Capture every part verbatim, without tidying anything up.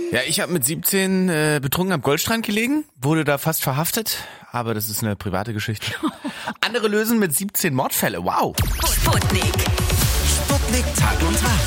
Ja, ich habe mit siebzehn äh, betrunken am Goldstrand gelegen, wurde da fast verhaftet, aber das ist eine private Geschichte. Andere lösen mit siebzehn Mordfälle, wow. Sputnik. Sputnik Tag und Tag.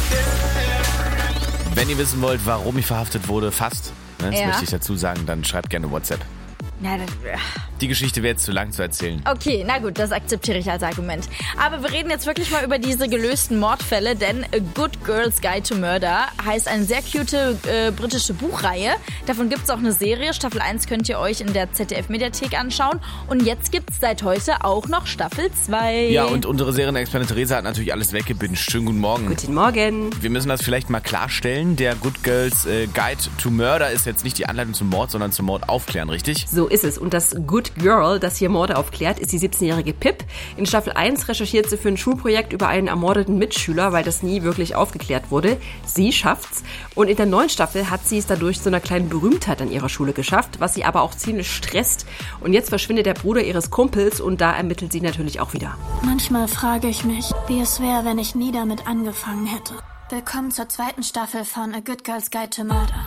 Wenn ihr wissen wollt, warum ich verhaftet wurde, fast, ne, das Ja. möchte ich dazu sagen, dann schreibt gerne WhatsApp. Na, das, Die Geschichte wäre jetzt zu lang zu erzählen. okay, na gut, das akzeptiere ich als Argument. Aber wir reden jetzt wirklich mal über diese gelösten Mordfälle, denn A Good Girl's Guide to Murder heißt eine sehr cute äh, britische Buchreihe. Davon gibt es auch eine Serie. Staffel eins könnt ihr euch in der Z D F-Mediathek anschauen. Und jetzt gibt es seit heute auch noch Staffel zwei. Ja, und unsere Serienexpertin Theresa hat natürlich alles weggebinged. Schönen guten Morgen. Guten Morgen. Wir müssen das vielleicht mal klarstellen. Der Good Girls äh, Guide to Murder ist jetzt nicht die Anleitung zum Mord, sondern zum Mord aufklären, richtig? So ist es. Und das Good Girl, das hier Morde aufklärt, ist die siebzehnjährige Pip. In Staffel eins recherchiert sie für ein Schulprojekt über einen ermordeten Mitschüler, weil das nie wirklich aufgeklärt wurde. Sie schafft's. Und in der neuen Staffel hat sie es dadurch zu einer kleinen Berühmtheit an ihrer Schule geschafft, was sie aber auch ziemlich stresst. Und jetzt verschwindet der Bruder ihres Kumpels und da ermittelt sie natürlich auch wieder. Manchmal frage ich mich, wie es wäre, wenn ich nie damit angefangen hätte. Willkommen zur zweiten Staffel von A Good Girl's Guide to Murder.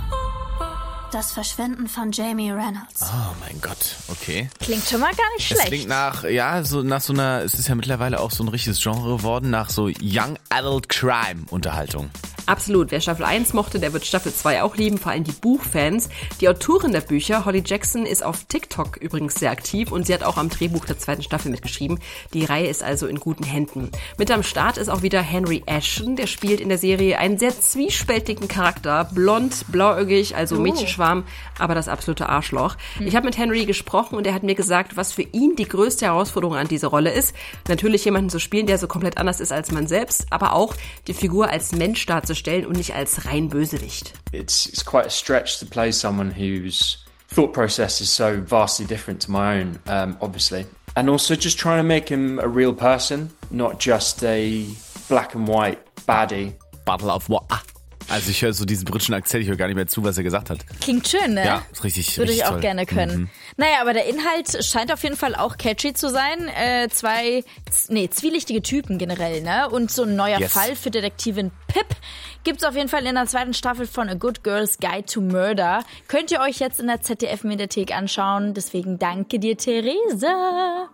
Das Verschwinden von Jamie Reynolds. Oh mein Gott, okay. Klingt schon mal gar nicht Es schlecht. klingt nach, ja, so nach so einer, es ist ja mittlerweile auch so ein richtiges Genre geworden, nach so Young Adult Crime Unterhaltung. Absolut. Wer Staffel eins mochte, der wird Staffel zwei auch lieben, vor allem die Buchfans. Die Autorin der Bücher, Holly Jackson, ist auf TikTok übrigens sehr aktiv und sie hat auch am Drehbuch der zweiten Staffel mitgeschrieben. Die Reihe ist also in guten Händen. Mit am Start ist auch wieder Henry Ashton, der spielt in der Serie einen sehr zwiespältigen Charakter. Blond, blauäugig, also Mädchenschwarm, aber das absolute Arschloch. Ich habe mit Henry gesprochen und er hat mir gesagt, was für ihn die größte Herausforderung an dieser Rolle ist. Natürlich jemanden zu spielen, der so komplett anders ist als man selbst, aber auch die Figur als Mensch darzustellen und nicht als rein Bösewicht. It's it's quite a stretch to play someone whose thought process is so vastly different to my own, um, obviously. And also just trying to make him a real person, not just a black and white baddie. Battle of War. Ah. Also ich höre so diesen britischen Akzent, ich höre gar nicht mehr zu, was er gesagt hat. Klingt schön, ne? Ja, ist richtig. Würde richtig ich auch toll. gerne können. Mhm. Naja, aber der Inhalt scheint auf jeden Fall auch catchy zu sein. Äh, zwei, z- nee, zwielichtige Typen generell, ne? Und so ein neuer Yes. Fall für Detektivin Pip gibt's auf jeden Fall in der zweiten Staffel von A Good Girl's Guide to Murder. Könnt ihr euch jetzt in der Z D F-Mediathek anschauen. Deswegen danke dir, Theresa.